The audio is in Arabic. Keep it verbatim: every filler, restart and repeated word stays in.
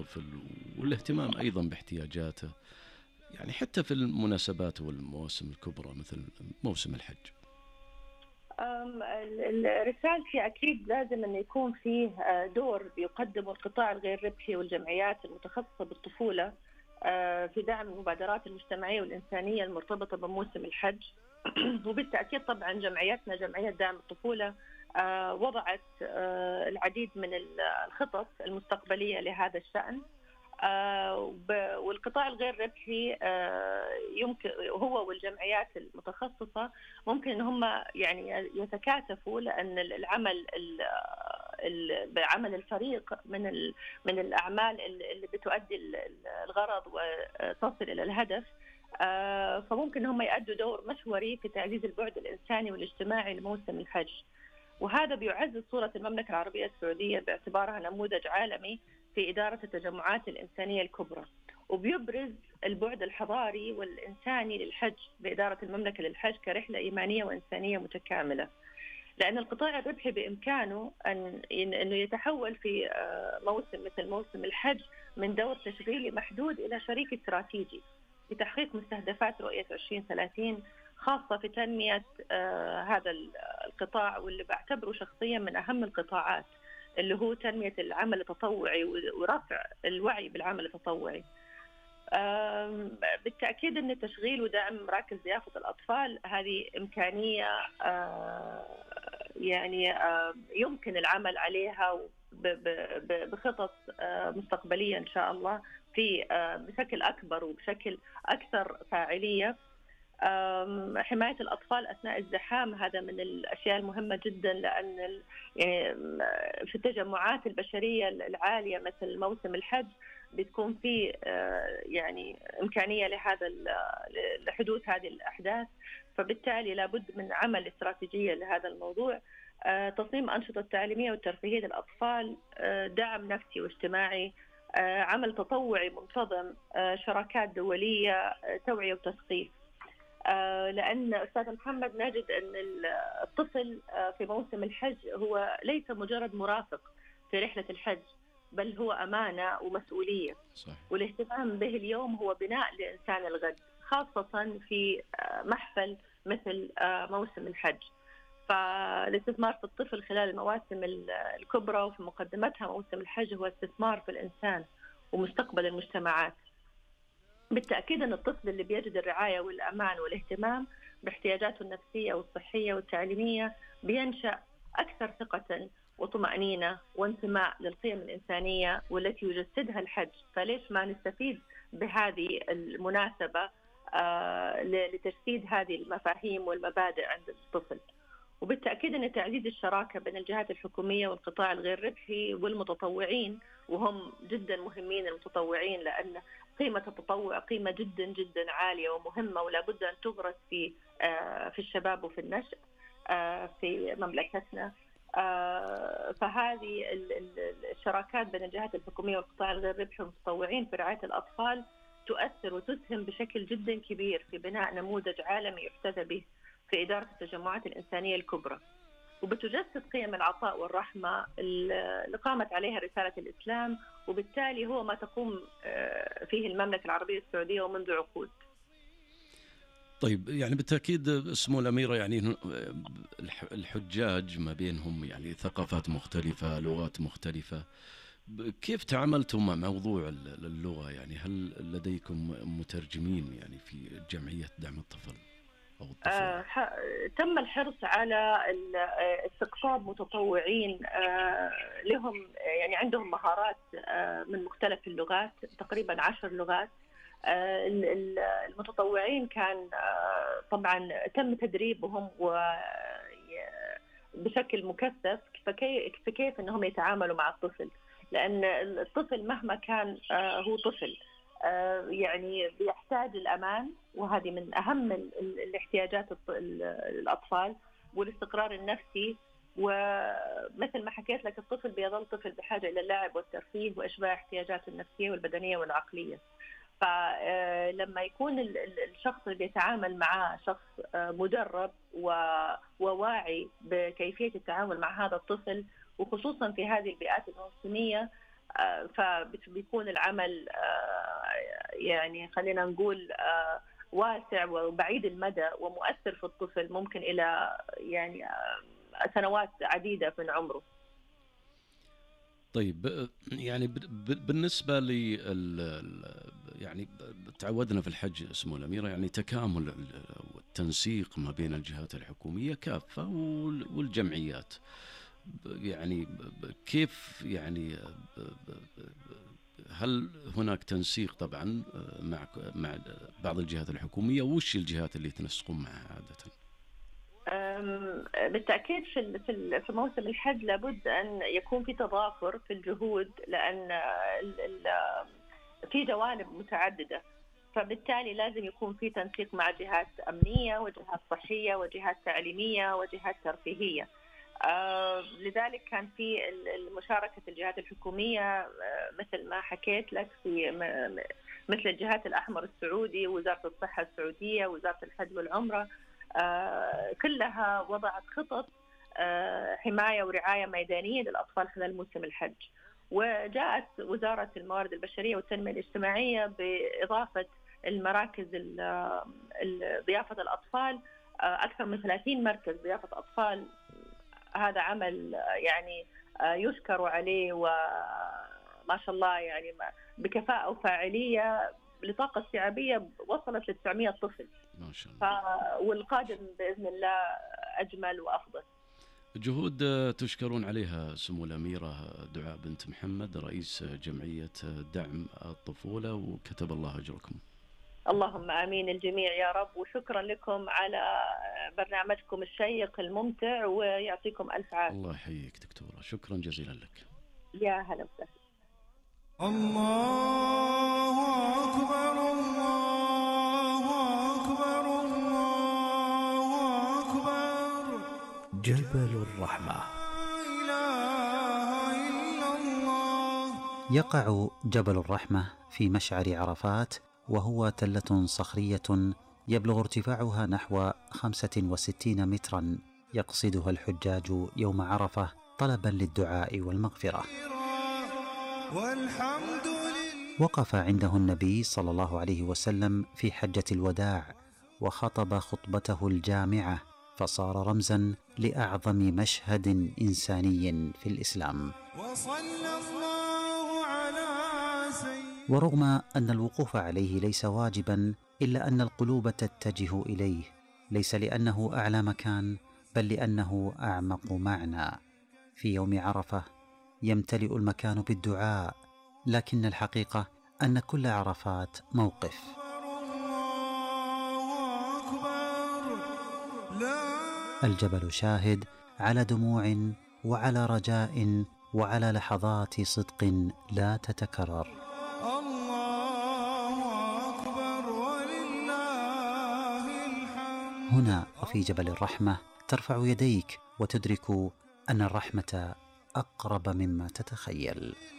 الطفل والاهتمام أيضا باحتياجاته، يعني حتى في المناسبات والمواسم الكبرى مثل موسم الحج؟ أم، ال- ال- رسالتي أكيد لازم أن يكون فيه آه، دور بيقدمه القطاع الغير ربحي والجمعيات المتخصصة بالطفولة آه، في دعم المبادرات المجتمعية والإنسانية المرتبطة بموسم الحج. وبالتأكيد طبعا جمعيتنا، جمعية دعم الطفولة، آه، وضعت آه، العديد من ال- الخطط المستقبلية لهذا الشأن. آه، وب- والقطاع الغير ربحي آه، يمكن هو والجمعيات المتخصصة ممكن ان هم يعني يتكاتفوا، لان العمل ال- ال- بعمل الفريق من ال- من الاعمال اللي بتؤدي ال- ال- الغرض وتصل الى الهدف. آه، فممكن هم يؤدوا دور محوري في تعزيز البعد الانساني والاجتماعي لموسم الحج، وهذا بيعزز صورة المملكة العربية السعودية باعتبارها نموذج عالمي في إدارة التجمعات الإنسانية الكبرى، وبيبرز البعد الحضاري والإنساني للحج بإدارة المملكة للحج كرحلة إيمانية وإنسانية متكاملة. لأن القطاع الربحي بإمكانه أن أنه يتحول في آه، موسم مثل موسم الحج من دور تشغيلي محدود إلى شريك استراتيجي في تحقيق مستهدفات رؤية عشرين ثلاثين، خاصة في تنمية آه، هذا القطاع، واللي بعتبره شخصيا من أهم القطاعات، اللي هو تنمية العمل التطوعي ورفع الوعي بالعمل التطوعي. آم، بالتأكيد أن تشغيل ودعم مراكز ضيافة الأطفال هذه إمكانية آه، يعني آه، يمكن العمل عليها ب- ب- ب- بخطط آه، مستقبلية إن شاء الله في آه، بشكل أكبر وبشكل أكثر فاعلية. آم، حماية الأطفال أثناء الزحام هذا من الأشياء المهمة جدا، لأن ال- يعني آم، في التجمعات البشرية العالية مثل موسم الحج بتكون في آه، يعني إمكانية لهذا ال- لحدوث هذه الأحداث. فبالتالي لابد من عمل استراتيجية لهذا الموضوع، آه، تصميم أنشطة تعليمية وترفيهية للأطفال، آه، دعم نفسي واجتماعي، آه، عمل تطوعي منتظم، آه، شراكات دولية، آه، توعية وتثقيف. آه، لأن أستاذ محمد نجد أن الطفل آه، في موسم الحج هو ليس مجرد مرافق في رحلة الحج، بل هو أمانة ومسؤولية. صح. والاهتمام به اليوم هو بناء لإنسان الغد، خاصة في آه، محفل مثل آه، موسم الحج. فالاستثمار في الطفل خلال المواسم الكبرى وفي مقدمتها موسم الحج هو استثمار في الإنسان ومستقبل المجتمعات. بالتأكيد أن الطفل اللي بيجد الرعاية والأمان والاهتمام باحتياجاته النفسية والصحية والتعليمية بينشأ أكثر ثقة وطمأنينة وانتماء للقيم الإنسانية والتي يجسدها الحج. فليش ما نستفيد بهذه المناسبة آه لتجسيد هذه المفاهيم والمبادئ عند الطفل؟ وبالتأكيد أن تعزيز الشراكة بين الجهات الحكومية والقطاع الغير ربحي والمتطوعين، وهم جدا مهمين المتطوعين، لأن قيمة التطوع قيمة جدا جدا عالية ومهمة، ولا بد أن تغرس في آه في الشباب وفي النشء آه في مملكتنا. آه فهذه الشراكات بين الجهات الحكومية والقطاع الغير ربحي والمتطوعين في رعاية الأطفال تؤثر وتسهم بشكل جدا كبير في بناء نموذج عالمي يحتذى به في إدارة التجمعات الإنسانية الكبرى، وبتجسد قيم العطاء والرحمة اللي قامت عليها رسالة الإسلام، وبالتالي هو ما تقوم فيه المملكة العربية السعودية ومنذ عقود. طيب، يعني بالتأكيد سمو الأميرة، يعني الحجاج ما بينهم يعني ثقافات مختلفة، لغات مختلفة، كيف تعاملتم مع موضوع اللغة؟ يعني هل لديكم مترجمين يعني في جمعية دعم الطفل أو الطفل؟ آه تم الحرص على استقطاب متطوعين آه لهم يعني عندهم مهارات آه من مختلف اللغات، تقريبا عشر لغات. آه المتطوعين كان آه طبعا تم تدريبهم بشكل مكثف في كيف انهم يتعاملوا مع الطفل، لان الطفل مهما كان آه هو طفل يعني بيحتاج الأمان، وهذه من أهم الاحتياجات الأطفال، والاستقرار النفسي. ومثل ما حكيت لك الطفل بيظل طفل بحاجة إلى اللعب والترفيه وإشباع احتياجاته النفسية والبدنية والعقلية. فلما يكون الشخص اللي بيتعامل معه شخص مدرب وواعي بكيفية التعامل مع هذا الطفل، وخصوصا في هذه البيئات الموسمية، فبيكون العمل يعني خلينا نقول واسع وبعيد المدى ومؤثر في الطفل، ممكن إلى يعني سنوات عديدة من عمره. طيب يعني بالنسبة لي يعني تعودنا في الحج سمو الأميرة يعني تكامل والتنسيق ما بين الجهات الحكومية كافة والجمعيات، يعني كيف يعني هل هناك تنسيق طبعا مع مع بعض الجهات الحكومية، وش الجهات اللي تنسقون معها عادة؟ بالتأكيد في في موسم الحج لابد أن يكون في تضافر في الجهود، لأن في جوانب متعددة، فبالتالي لازم يكون في تنسيق مع جهات أمنية وجهات صحية وجهات تعليمية وجهات ترفيهية. لذلك كان في مشاركة الجهات الحكومية مثل ما حكيت لك، في مثل الجهات الأحمر السعودي، وزارة الصحة السعودية، وزارة الحج والعمرة، آه كلها وضعت خطط آه حماية ورعاية ميدانية للأطفال خلال موسم الحج. وجاءت وزارة الموارد البشرية والتنمية الاجتماعية بإضافة المراكز ضيافة الأطفال، آه أكثر من ثلاثين مركز ضيافة أطفال. هذا عمل يعني آه يشكر عليه، وما شاء الله يعني بكفاءة وفاعلية لطاقة استيعابية وصلت ل تسعمائة طفل ما شاء الله. والقادم بإذن الله أجمل وأفضل. جهود تشكرون عليها سمو الأميرة دعاء بنت محمد، رئيس جمعية دعم الطفولة، وكتب الله أجركم. اللهم آمين الجميع يا رب، وشكرا لكم على برنامجكم الشيق الممتع، ويعطيكم ألف عافية. الله يحييك دكتورة، شكرا جزيلا لك. يا هلا وسهلا. الله أكبر الله أكبر الله أكبر. جبل الرحمة. لا إله إلا الله. يقع جبل الرحمة في مشعر عرفات، وهو تلة صخرية يبلغ ارتفاعها نحو خمسة وستين مترا، يقصدها الحجاج يوم عرفة طلبا للدعاء والمغفرة. والحمد لله. وقف عنده النبي صلى الله عليه وسلم في حجة الوداع وخطب خطبته الجامعة، فصار رمزا لأعظم مشهد إنساني في الإسلام. وصلى الله على سيدنا. ورغم أن الوقوف عليه ليس واجبا، إلا أن القلوب تتجه إليه، ليس لأنه أعلى مكان، بل لأنه أعمق معنى. في يوم عرفة يمتلئ المكان بالدعاء، لكن الحقيقة أن كل عرفات موقف. الجبل شاهد على دموع وعلى رجاء وعلى لحظات صدق لا تتكرر. هنا وفي جبل الرحمة ترفع يديك وتدرك أن الرحمة أقرب مما تتخيل.